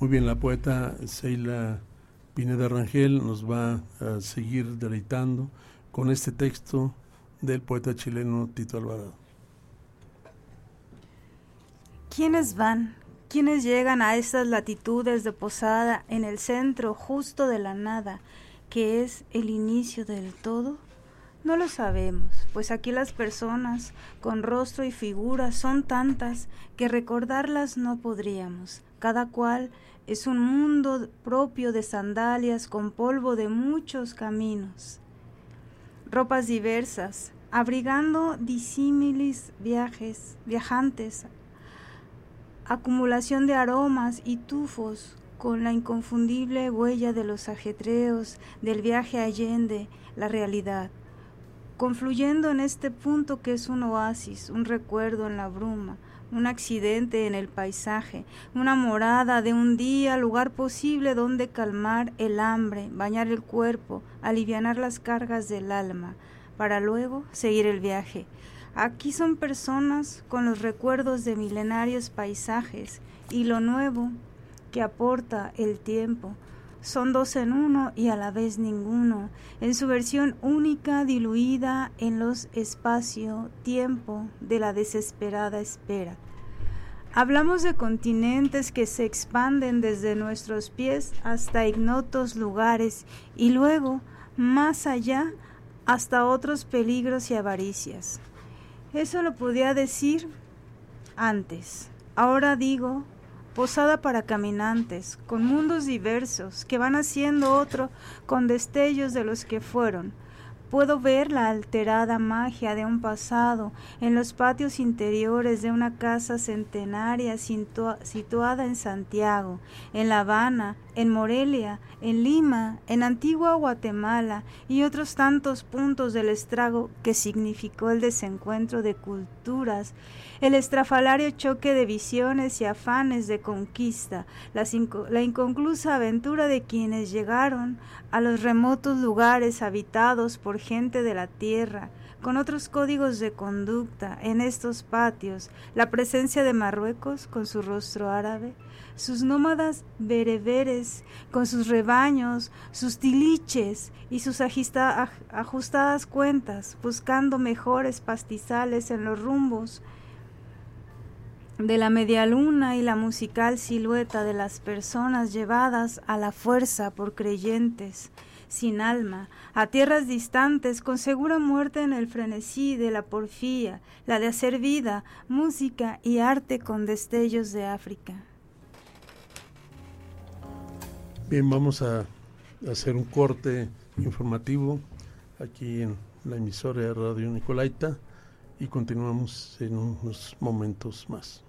Muy bien, la poeta Seila Pineda Rangel nos va a seguir deleitando con este texto del poeta chileno Tito Alvarado. ¿Quiénes van? ¿Quiénes llegan a estas latitudes de posada en el centro justo de la nada, que es el inicio del todo? No lo sabemos, pues aquí las personas con rostro y figura son tantas que recordarlas no podríamos. Cada cual es un mundo propio de sandalias con polvo de muchos caminos. Ropas diversas, abrigando disímiles viajantes, acumulación de aromas y tufos con la inconfundible huella de los ajetreos del viaje allende la realidad, confluyendo en este punto que es un oasis, un recuerdo en la bruma, un accidente en el paisaje, una morada de un día, lugar posible donde calmar el hambre, bañar el cuerpo, alivianar las cargas del alma, para luego seguir el viaje. Aquí son personas con los recuerdos de milenarios paisajes y lo nuevo que aporta el tiempo. Son dos en uno y a la vez ninguno, en su versión única diluida en los espacio-tiempo de la desesperada espera. Hablamos de continentes que se expanden desde nuestros pies hasta ignotos lugares y luego, más allá, hasta otros peligros y avaricias. Eso lo podía decir antes. Ahora digo, posada para caminantes, con mundos diversos, que van haciendo otro con destellos de los que fueron. Puedo ver la alterada magia de un pasado en los patios interiores de una casa centenaria situada en Santiago, en La Habana, en Morelia, en Lima, en Antigua Guatemala y otros tantos puntos del estrago que significó el desencuentro de culturas, el estrafalario choque de visiones y afanes de conquista, la inconclusa aventura de quienes llegaron a los remotos lugares habitados por gente de la tierra, con otros códigos de conducta en estos patios, la presencia de Marruecos con su rostro árabe, sus nómadas bereberes con sus rebaños, sus tiliches y sus ajustadas cuentas, buscando mejores pastizales en los rumbos de la medialuna y la musical silueta de las personas llevadas a la fuerza por creyentes sin alma, a tierras distantes con segura muerte en el frenesí de la porfía, la de hacer vida, música y arte con destellos de África. Bien, vamos a hacer un corte informativo aquí en la emisora de Radio Nicolaita y continuamos en unos momentos más.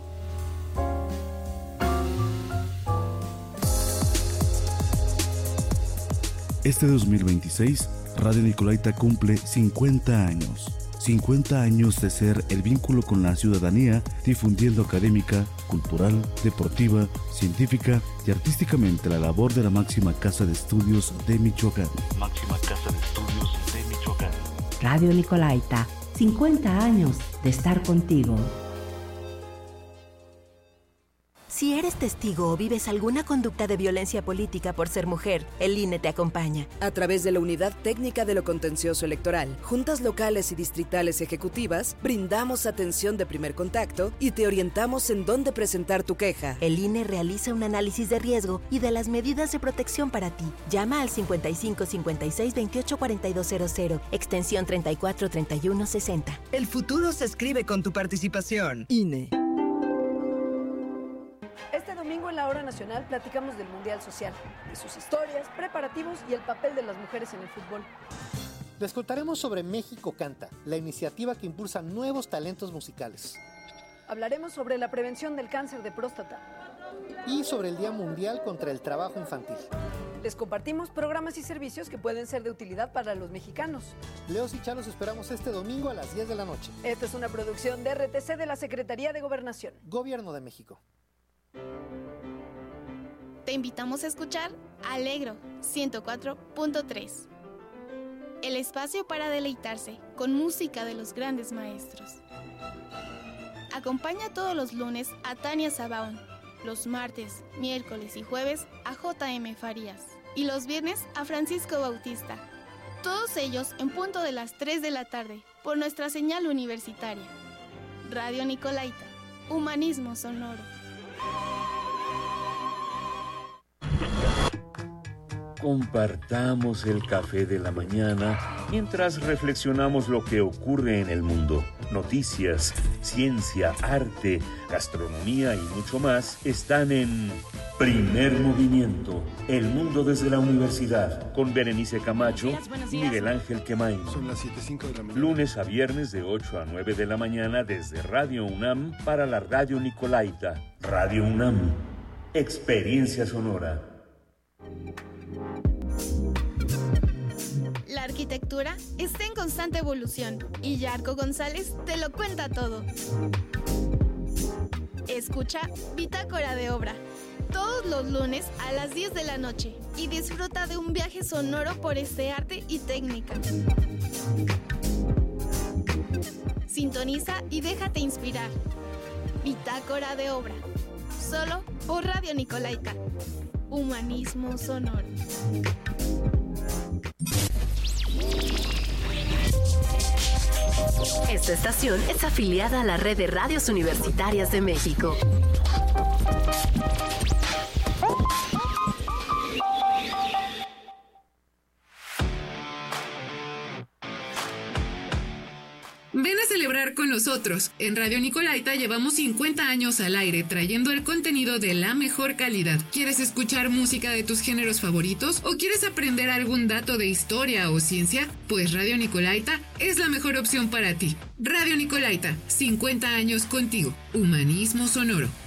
Este 2026, Radio Nicolaita cumple 50 años. 50 años de ser el vínculo con la ciudadanía, difundiendo académica, cultural, deportiva, científica y artísticamente la labor de la máxima casa de estudios de Michoacán. Máxima casa de estudios de Michoacán. Radio Nicolaita, 50 años de estar contigo. Si eres testigo o vives alguna conducta de violencia política por ser mujer, el INE te acompaña. A través de la Unidad Técnica de lo Contencioso Electoral, juntas locales y distritales ejecutivas, brindamos atención de primer contacto y te orientamos en dónde presentar tu queja. El INE realiza un análisis de riesgo y de las medidas de protección para ti. Llama al 55 56 28 4200, extensión 34 31 60. El futuro se escribe con tu participación. INE. Este domingo en la Hora Nacional platicamos del Mundial Social, de sus historias, preparativos y el papel de las mujeres en el fútbol. Les contaremos sobre México Canta, la iniciativa que impulsa nuevos talentos musicales. Hablaremos sobre la prevención del cáncer de próstata. Y sobre el Día Mundial contra el Trabajo Infantil. Les compartimos programas y servicios que pueden ser de utilidad para los mexicanos. Leos y Chalos esperamos este domingo a las 10 de la noche. Esta es una producción de RTC de la Secretaría de Gobernación. Gobierno de México. Te invitamos a escuchar Alegro 104.3. El espacio para deleitarse con música de los grandes maestros. Acompaña todos los lunes a Tania Sabaón Los martes, miércoles y jueves a J.M. Farías. Y los viernes a Francisco Bautista. Todos ellos en punto de las 3 de la tarde por nuestra señal universitaria. Radio Nicolaita. Humanismo sonoro. Compartamos el café de la mañana mientras reflexionamos lo que ocurre en el mundo. Noticias, ciencia, arte, gastronomía y mucho más están en Primer Movimiento, el mundo desde la universidad, con Berenice Camacho y Miguel Ángel Quemain. Son las 7:05 de la mañana. Lunes a viernes de 8 a 9 de la mañana desde Radio UNAM para la Radio Nicolaita. Radio UNAM, experiencia sonora. La arquitectura está en constante evolución y Yarko González te lo cuenta todo. Escucha Bitácora de Obra todos los lunes a las 10 de la noche y disfruta de un viaje sonoro por este arte y técnica. Sintoniza y déjate inspirar. Bitácora de Obra, solo por Radio Nicolaita. Humanismo sonoro. Esta estación es afiliada a la Red de Radios Universitarias de México. Ven a celebrar con nosotros. En Radio Nicolaita llevamos 50 años al aire trayendo el contenido de la mejor calidad. ¿Quieres escuchar música de tus géneros favoritos o quieres aprender algún dato de historia o ciencia? Pues Radio Nicolaita es la mejor opción para ti. Radio Nicolaita, 50 años contigo. Humanismo sonoro.